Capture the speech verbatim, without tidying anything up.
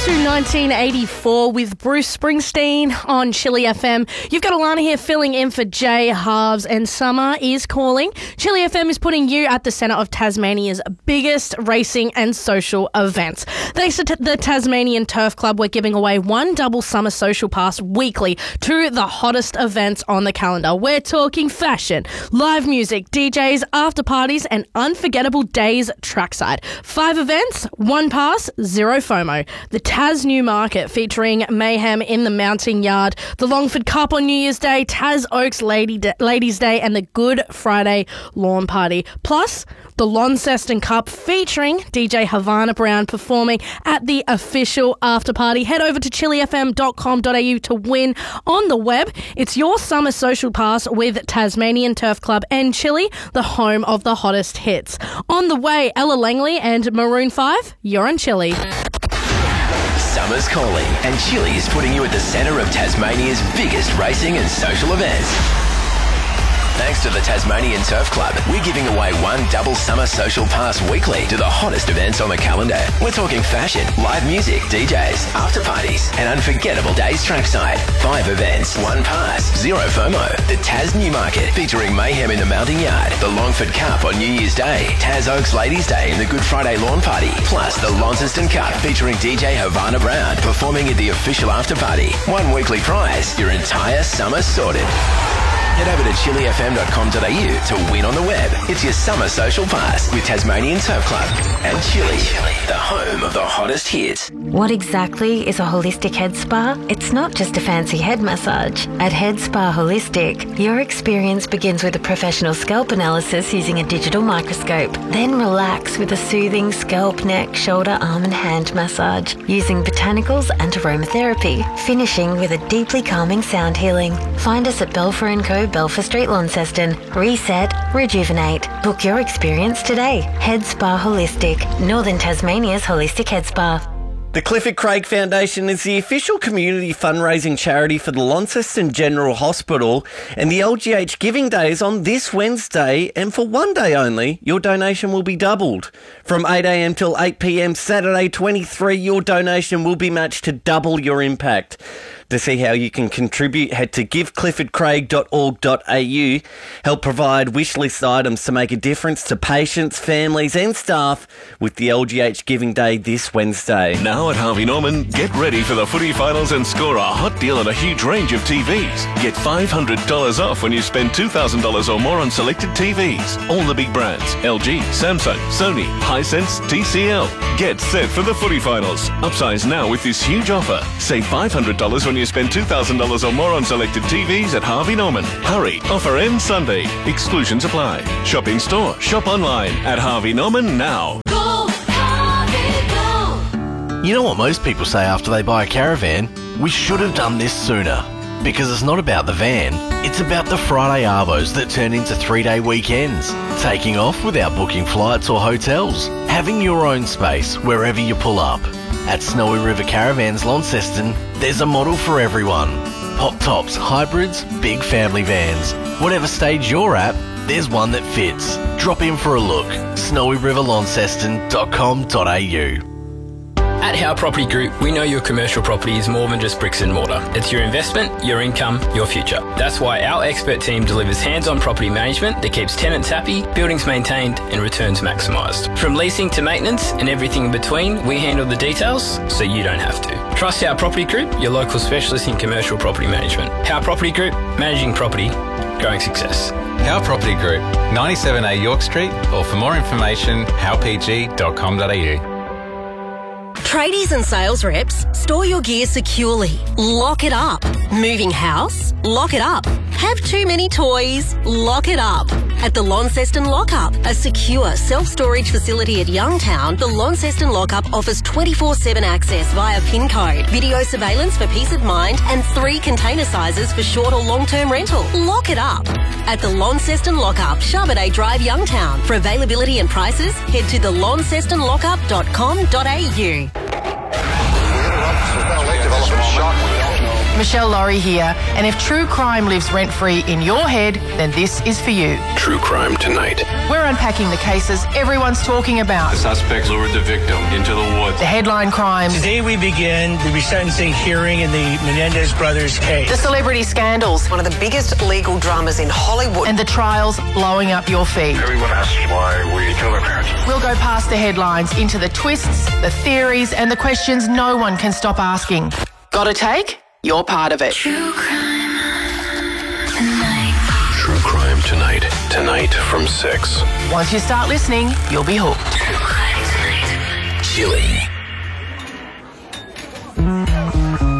to nineteen eighty-four with Bruce Springsteen on Chili F M. You've got Alana here filling in for Jay Halves, and summer is calling. Chili F M is putting you at the centre of Tasmania's biggest racing and social events. Thanks to t- the Tasmanian Turf Club, we're giving away one double summer social pass weekly to the hottest events on the calendar. We're talking fashion, live music, D Js, after parties, and unforgettable days trackside. Five events, one pass, zero FOMO. The Tas Newmarket featuring Mayhem in the Mounting Yard, the Longford Cup on New Year's Day, Tas Oaks Lady Day, Ladies Day, and the Good Friday Lawn Party. Plus, the Launceston Cup featuring D J Havana Brown performing at the official after party. Head over to chili f m dot com dot a u to win on the web. It's your summer social pass with Tasmanian Turf Club and Chili, the home of the hottest hits. On the way, Ella Langley and Maroon five, you're on Chili. Summer's calling, and Chili is putting you at the centre of Tasmania's biggest racing and social events. Thanks to the Tasmanian Turf Club, we're giving away one double summer social pass weekly to the hottest events on the calendar. We're talking fashion, live music, D Js, after parties, and unforgettable days trackside. Five events, one pass, zero FOMO. The Tas Newmarket, featuring Mayhem in the Mounting Yard, the Longford Cup on New Year's Day, Tas Oaks Ladies Day and the Good Friday Lawn Party, plus the Launceston Cup, featuring D J Havana Brown performing at the official after party. One weekly prize, your entire summer sorted. Head over to chili f m dot com dot a u to win on the web. It's your summer social pass with Tasmanian Turf Club and Chili, the home of the hottest hits. What exactly is a holistic head spa? It's not just a fancy head massage. At Head Spa Holistic, your experience begins with a professional scalp analysis using a digital microscope. Then relax with a soothing scalp, neck, shoulder, arm and hand massage using botanicals and aromatherapy, finishing with a deeply calming sound healing. Find us at Belfer and Co, Belfer Street, Launceston. Reset, rejuvenate. Book your experience today. Head Spa Holistic, Northern Tasmania's holistic head spa. The Clifford Craig Foundation is the official community fundraising charity for the Launceston General Hospital, and the L G H Giving Day is on this Wednesday, and for one day only, your donation will be doubled. From eight a m till eight p m Saturday twenty-three, your donation will be matched to double your impact. To see how you can contribute, head to give clifford craig dot org dot a u. Help provide wish list items to make a difference to patients, families and staff with the L G H Giving Day this Wednesday. Now at Harvey Norman, get ready for the footy finals and score a hot deal on a huge range of T Vs. Get five hundred dollars off when you spend two thousand dollars or more on selected T Vs. All the big brands, L G, Samsung, Sony, Hisense, T C L. Get set for the footy finals. Upsize now with this huge offer. Save five hundred dollars when you spend two thousand dollars or more on selected T Vs at Harvey Norman. Hurry, offer ends Sunday. Exclusions apply. Shop in store, shop online at Harvey Norman now. Go, Harvey, go! You know what most people say after they buy a caravan? We should have done this sooner. Because it's not about the van, it's about the Friday arvos that turn into three-day weekends. Taking off without booking flights or hotels. Having your own space wherever you pull up. At Snowy River Caravans Launceston, there's a model for everyone. Pop tops, hybrids, big family vans. Whatever stage you're at, there's one that fits. Drop in for a look. snowy river launceston dot com dot a u. At Howe Property Group, we know your commercial property is more than just bricks and mortar. It's your investment, your income, your future. That's why our expert team delivers hands-on property management that keeps tenants happy, buildings maintained and returns maximised. From leasing to maintenance and everything in between, we handle the details so you don't have to. Trust Howe Property Group, your local specialist in commercial property management. Howe Property Group, managing property, growing success. Howe Property Group, ninety-seven A York Street, or for more information, howe p g dot com dot a u. Tradies and sales reps, store your gear securely. Lock it up. Moving house? Lock it up. Have too many toys? Lock it up. At the Launceston Lockup, a secure self-storage facility at Youngtown, the Launceston Lockup offers twenty-four seven access via PIN code, video surveillance for peace of mind, and three container sizes for short or long-term rental. Lock it up. At the Launceston Lockup, Charbonet Drive, Youngtown. For availability and prices, head to the launceston lockup dot com dot a u. Michelle Laurie here, and if true crime lives rent-free in your head, then this is for you. True crime tonight. We're unpacking the cases everyone's talking about. The suspects lured the victim into the woods. The headline crimes. Today we begin the resentencing hearing in the Menendez brothers case. The celebrity scandals. One of the biggest legal dramas in Hollywood. And the trials blowing up your feed. Everyone asks why we kill our parents. We'll go past the headlines into the twists, the theories, and the questions no one can stop asking. Got a take? You're part of it. True crime tonight. True Crime Tonight. Tonight from six. Once you start listening, you'll be hooked. True crime tonight. Chili.